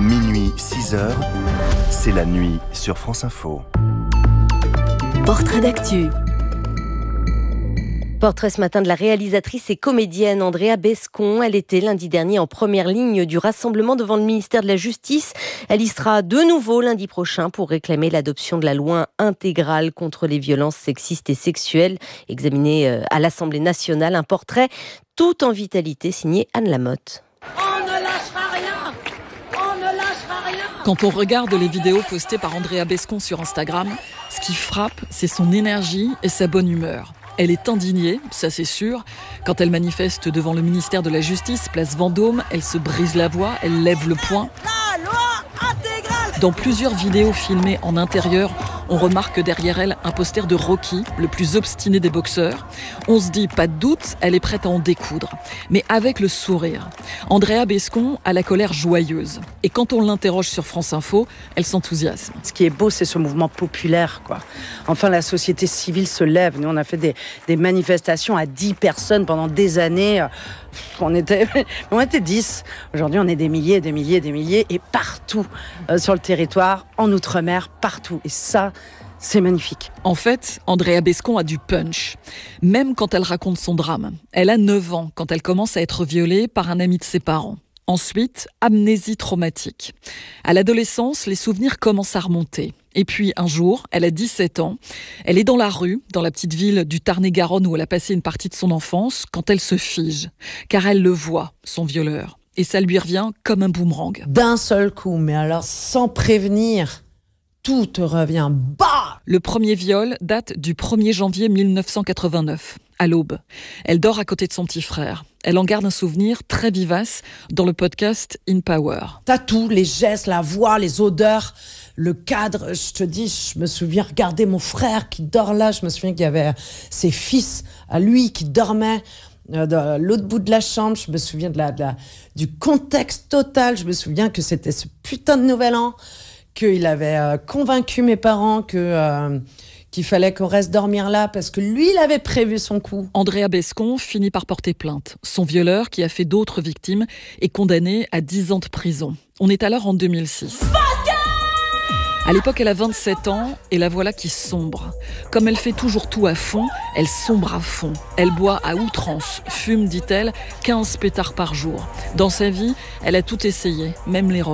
Minuit, 6h, c'est la nuit sur France Info. Portrait d'actu. Portrait ce matin de la réalisatrice et comédienne Andrea Bescon. Elle était lundi dernier en première ligne du rassemblement devant le ministère de la Justice. Elle y sera de nouveau lundi prochain pour réclamer l'adoption de la loi intégrale contre les violences sexistes et sexuelles, examinée à l'Assemblée nationale. Un portrait tout en vitalité signé Anne Lamotte. On ne lâchera rien. On ne lâchera rien. Quand on regarde les vidéos postées par Andrea Bescon sur Instagram, ce qui frappe, c'est son énergie et sa bonne humeur. Elle est indignée, ça c'est sûr. Quand elle manifeste devant le ministère de la Justice, place Vendôme, elle se brise la voix, elle lève le poing. La loi intégrale. Dans plusieurs vidéos filmées en intérieur, on remarque derrière elle un poster de Rocky, le plus obstiné des boxeurs. On se dit, pas de doute, elle est prête à en découdre. Mais avec le sourire. Andrea Bescon a la colère joyeuse. Et quand on l'interroge sur France Info, elle s'enthousiasme. Ce qui est beau, c'est ce mouvement populaire, quoi. Enfin, la société civile se lève. Nous, on a fait des manifestations à 10 personnes pendant des années. On était 10. Aujourd'hui, on est des milliers, et partout sur le territoire, en Outre-mer, partout. Et ça, c'est magnifique. En fait, Andrea Bescon a du punch. Même quand elle raconte son drame. Elle a 9 ans quand elle commence à être violée par un ami de ses parents. Ensuite, amnésie traumatique. À l'adolescence, les souvenirs commencent à remonter. Et puis, un jour, elle a 17 ans. Elle est dans la rue, dans la petite ville du Tarn-et-Garonne où elle a passé une partie de son enfance, quand elle se fige. Car elle le voit, son violeur. Et ça lui revient comme un boomerang. D'un seul coup, mais alors sans prévenir, tout te revient bas. Le premier viol date du 1er janvier 1989, à l'aube. Elle dort à côté de son petit frère. Elle en garde un souvenir très vivace dans le podcast In Power. T'as tout, les gestes, la voix, les odeurs, le cadre. Je te dis, je me souviens regarder mon frère qui dort là. Je me souviens qu'il y avait ses fils à lui qui dormaient de l'autre bout de la chambre. Je me souviens du contexte total. Je me souviens que c'était ce putain de nouvel an, qu'il avait convaincu mes parents qu'il fallait qu'on reste dormir là parce que lui, il avait prévu son coup. Andrea Bescon finit par porter plainte. Son violeur, qui a fait d'autres victimes, est condamné à 10 ans de prison. On est alors en 2006. À l'époque, elle a 27 ans et la voilà qui sombre. Comme elle fait toujours tout à fond, elle sombre à fond. Elle boit à outrance, fume, dit-elle, 15 pétards par jour. Dans sa vie, elle a tout essayé, même l'héroïne.